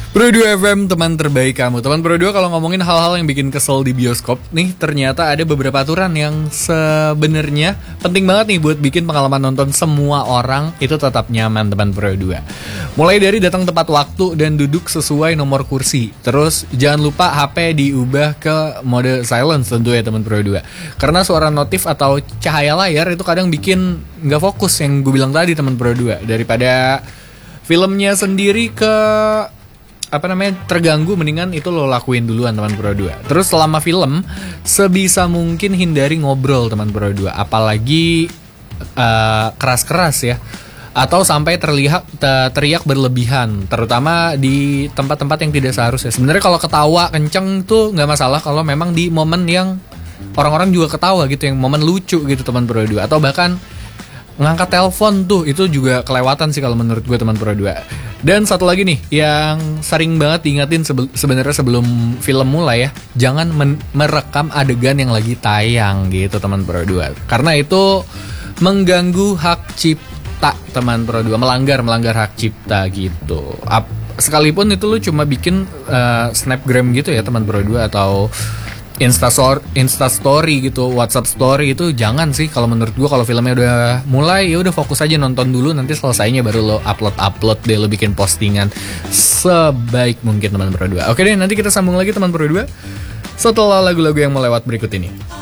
Pro 2 FM, teman terbaik kamu. Teman Pro 2, kalau ngomongin hal-hal yang bikin kesel di bioskop nih, ternyata ada beberapa aturan yang sebenarnya penting banget nih buat bikin pengalaman nonton semua orang itu tetap nyaman, teman Pro 2. Mulai dari datang tepat waktu dan duduk sesuai nomor kursi. Terus jangan lupa HP diubah ke mode silence tentu ya, teman Pro 2. Karena suara notif atau cahaya layar itu kadang bikin nggak fokus, yang gue bilang tadi, teman Pro 2. Daripada filmnya sendiri terganggu, mendingan itu lo lakuin duluan, teman Pro 2. Terus selama film sebisa mungkin hindari ngobrol, teman Pro 2, apalagi keras-keras ya, atau sampai teriak berlebihan, terutama di tempat-tempat yang tidak seharusnya. Sebenarnya kalau ketawa kenceng tuh nggak masalah kalau memang di momen yang orang-orang juga ketawa gitu, yang momen lucu gitu, teman Pro 2. Atau bahkan ngangkat telepon tuh, itu juga kelewatan sih kalau menurut gue, teman Pro 2. Dan satu lagi nih yang sering banget diingatin sebenarnya sebelum film mulai ya, jangan merekam adegan yang lagi tayang gitu, teman Pro 2. Karena itu mengganggu hak cipta, teman Pro 2, melanggar hak cipta gitu. Sekalipun itu lu cuma bikin snapgram gitu ya, teman Pro 2, atau Instastory gitu, WhatsApp story, itu jangan sih kalau menurut gue. Kalau filmnya udah mulai, ya udah fokus aja nonton dulu, nanti selesainya baru lo upload deh, lo bikin postingan sebaik mungkin, teman Pro 2. Oke deh, nanti kita sambung lagi, teman Pro 2, setelah lagu-lagu yang melewat berikut ini.